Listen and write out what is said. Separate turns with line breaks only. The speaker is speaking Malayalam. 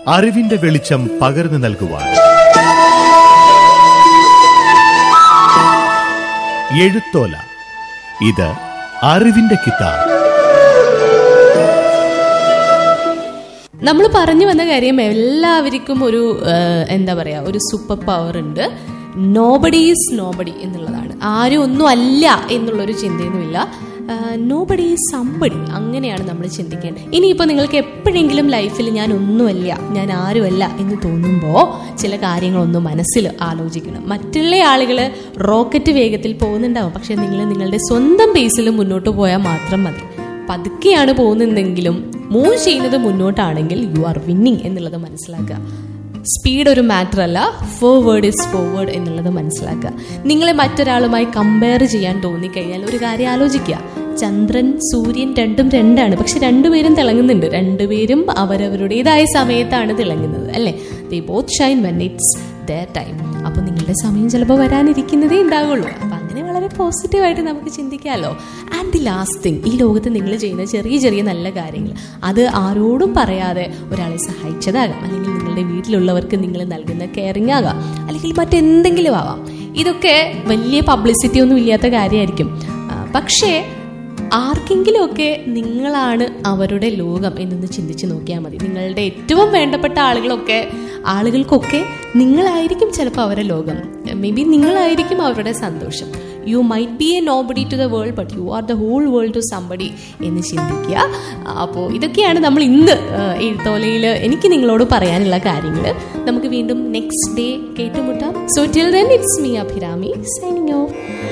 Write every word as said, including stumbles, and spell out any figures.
അറിവിന്റെ വെളിച്ചം പകർന്നു നൽകുവാൻ. എഴുത്തോല, ഇത് അറിവിന്റെ കിതാബ്.
നമ്മൾ പറഞ്ഞു വന്ന കാര്യം, എല്ലാവർക്കും ഒരു എന്താ പറയാ, ഒരു സൂപ്പർ പവർ ഉണ്ട്. നോബഡി ഈസ് നോബഡി എന്നുള്ളതാണ്. ആരും ഒന്നും അല്ല എന്നുള്ളൊരു ചിന്തയൊന്നുമില്ല. നോബഡി ഈസ് സംബഡി, അങ്ങനെയാണ് നമ്മൾ ചിന്തിക്കേണ്ടത്. ഇനിയിപ്പോൾ നിങ്ങൾക്ക് എപ്പോഴെങ്കിലും ലൈഫിൽ ഞാൻ ഒന്നുമല്ല, ഞാൻ ആരുമല്ല എന്ന് തോന്നുമ്പോൾ ചില കാര്യങ്ങളൊന്നും മനസ്സിൽ ആലോചിക്കണം. മറ്റുള്ള ആളുകൾ റോക്കറ്റ് വേഗത്തിൽ പോകുന്നുണ്ടാവും, പക്ഷെ നിങ്ങൾ നിങ്ങളുടെ സ്വന്തം പേസിൽ മുന്നോട്ട് പോയാൽ മാത്രം മതി. പതുക്കെയാണ് പോകുന്നതെങ്കിലും മൂവ് ചെയ്യുന്നത് മുന്നോട്ടാണെങ്കിൽ യു ആർ വിന്നിങ് എന്നുള്ളത് മനസ്സിലാക്കുക. സ്പീഡ് ഒരു മാറ്റർ അല്ല, ഫോർവേഡ് ഇസ് ഫോർവേഡ് എന്നുള്ളത് മനസ്സിലാക്കുക. നിങ്ങളെ മറ്റൊരാളുമായി കമ്പയർ ചെയ്യാൻ തോന്നിക്കഴിഞ്ഞാൽ ഒരു കാര്യം ആലോചിക്കുക. ചന്ദ്രൻ സൂര്യൻ രണ്ടും രണ്ടാണ്, പക്ഷെ രണ്ടുപേരും തിളങ്ങുന്നുണ്ട്. രണ്ടുപേരും അവരവരുടേതായ സമയത്താണ് തിളങ്ങുന്നത്, അല്ലേ? ദേ both Shine when it's there time. അപ്പോൾ നിങ്ങളുടെ സമയം ചിലപ്പോൾ വരാനിരിക്കുന്നതേ ഉണ്ടാവുള്ളൂ. അപ്പം അങ്ങനെ വളരെ പോസിറ്റീവായിട്ട് നമുക്ക് ചിന്തിക്കാമല്ലോ. ആൻഡ് ദി ലാസ്റ്റ് തിങ്, ഈ ലോകത്ത് നിങ്ങൾ ചെയ്യുന്ന ചെറിയ ചെറിയ നല്ല കാര്യങ്ങൾ, അത് ആരോടും പറയാതെ ഒരാളെ സഹായിച്ചതാകാം, അല്ലെങ്കിൽ നിങ്ങളുടെ വീട്ടിലുള്ളവർക്ക് നിങ്ങൾ നൽകുന്ന കെയറിങ് ആകാം, അല്ലെങ്കിൽ മറ്റെന്തെങ്കിലും ആവാം. ഇതൊക്കെ വലിയ പബ്ലിസിറ്റി ഒന്നും ഇല്ലാത്ത കാര്യമായിരിക്കും. പക്ഷേ ആർക്കെങ്കിലുമൊക്കെ നിങ്ങളാണ് അവരുടെ ലോകം എന്നൊന്ന് ചിന്തിച്ച് നോക്കിയാൽ മതി. നിങ്ങളുടെ ഏറ്റവും വേണ്ടപ്പെട്ട ആളുകളൊക്കെ ആളുകൾക്കൊക്കെ നിങ്ങളായിരിക്കും ചിലപ്പോൾ അവരുടെ ലോകം. മേ ബി നിങ്ങളായിരിക്കും അവരുടെ സന്തോഷം. You might be A nobody to the world, but you are the whole world to somebody എന്ന് ചിന്തിക്കുക. അപ്പോൾ ഇതൊക്കെയാണ് നമ്മൾ ഇന്ന് എഴുത്തോലയിൽ എനിക്ക് നിങ്ങളോട് പറയാനുള്ള കാര്യങ്ങൾ. നമുക്ക് വീണ്ടും next day കേട്ടുമുട്ടാം. So till then it's me Abhirami signing off.